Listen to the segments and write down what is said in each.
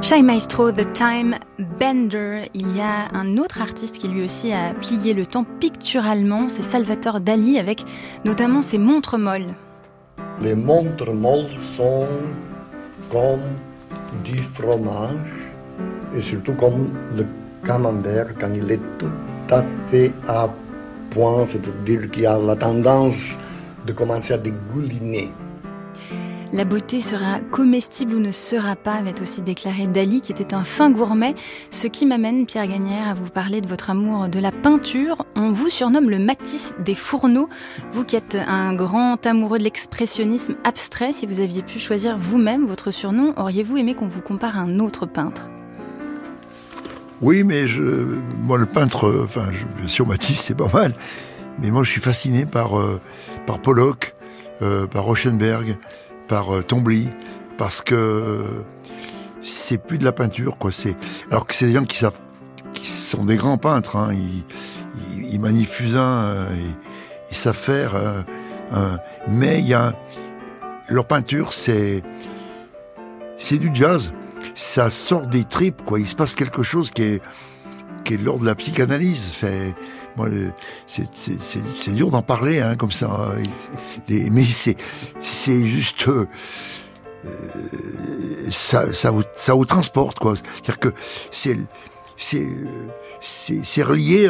Shy Maestro, The Time Bender. Il y a un autre artiste qui lui aussi a plié le temps picturalement, c'est Salvador Dali, avec notamment ses montres molles. Les montres molles sont comme du fromage et surtout comme le camembert quand il est tout à fait à point, c'est-à-dire qu'il a la tendance de commencer à dégouliner. La beauté sera comestible ou ne sera pas, avait aussi déclaré Dali, qui était un fin gourmet. Ce qui m'amène, Pierre Gagnaire, à vous parler de votre amour de la peinture. On vous surnomme le Matisse des fourneaux. Vous qui êtes un grand amoureux de l'expressionnisme abstrait, si vous aviez pu choisir vous-même votre surnom, auriez-vous aimé qu'on vous compare à un autre peintre ? Oui, mais moi le peintre, bien sûr Matisse, c'est pas mal. Mais moi je suis fasciné par Pollock, par Rauschenberg, par Tombly, parce que c'est plus de la peinture, quoi. Alors que c'est des gens qui sont des grands peintres, hein. Ils manient fusain, ils savent faire, mais leur peinture, c'est du jazz. Ça sort des tripes, quoi. Il se passe quelque chose qui est de l'ordre de la psychanalyse. Moi, c'est dur d'en parler, hein, comme ça. Mais c'est juste, ça vous transporte, quoi. C'est-à-dire que c'est relié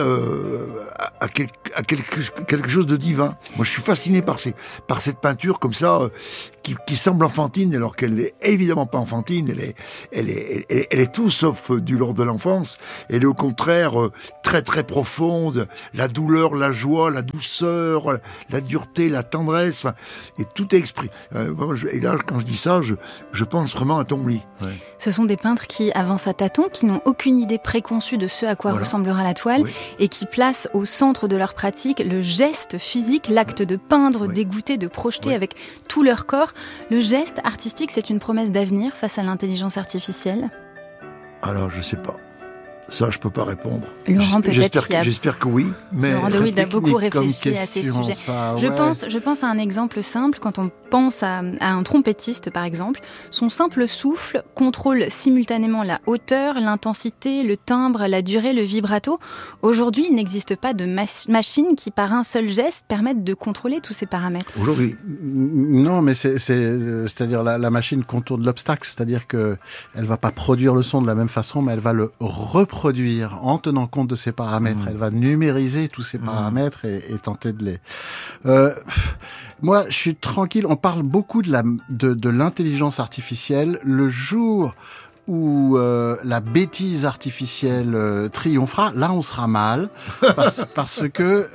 à quelque chose de divin. Moi, je suis fasciné par cette peinture comme ça, qui semble enfantine, alors qu'elle n'est évidemment pas enfantine. Elle est tout sauf du l'ordre de l'enfance. Elle est au contraire très très profonde. La douleur, la joie, la douceur, la dureté, la tendresse, et tout est exprimé. Et là, quand je dis ça, je pense vraiment à Tombly. Ouais. Ce sont des peintres qui avancent à tâtons, qui n'ont aucune idée préconçue de ce à quoi ressemblera la toile, et qui placent au centre de leur pratique le geste physique, l'acte de peindre, d'égoûter, de projeter avec tout leur corps. Le geste artistique, c'est une promesse d'avenir face à l'intelligence artificielle ? Alors, je sais pas. Ça, je peux pas répondre. Laurent, j'espère que oui. Mais Laurent de Witt a beaucoup réfléchi à ces sujets. Ça, je pense à un exemple simple. Quand on pense à un trompettiste, par exemple, son simple souffle contrôle simultanément la hauteur, l'intensité, le timbre, la durée, le vibrato. Aujourd'hui, il n'existe pas de machine qui, par un seul geste, permette de contrôler tous ces paramètres. Aujourd'hui, non, mais c'est-à-dire la machine contourne l'obstacle, c'est-à-dire que elle va pas produire le son de la même façon, mais elle va le reproduire en tenant compte de ces paramètres. Elle va numériser tous ces paramètres et tenter de les... Moi, je suis tranquille. On parle beaucoup de l'intelligence artificielle. Le jour où la bêtise artificielle triomphera, là on sera mal parce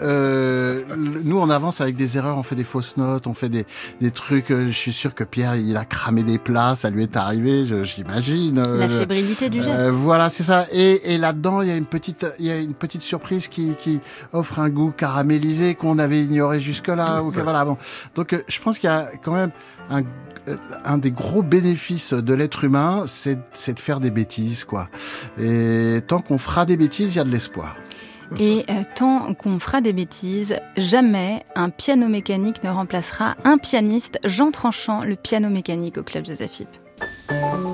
que nous on avance avec des erreurs, on fait des fausses notes, on fait des trucs. Je suis sûr que Pierre il a cramé des plats, ça lui est arrivé, j'imagine. La fébrilité du geste. Voilà, c'est ça. Et là-dedans il y a une petite surprise qui offre un goût caramélisé qu'on avait ignoré jusque-là. Voilà. Bon. Donc je pense qu'il y a quand même un des gros bénéfices de l'être humain, c'est de faire des bêtises, quoi. Et tant qu'on fera des bêtises, il y a de l'espoir. Et tant qu'on fera des bêtises, jamais un piano mécanique ne remplacera un pianiste. Jean Tranchant, le piano mécanique au Club Jazz AFIP.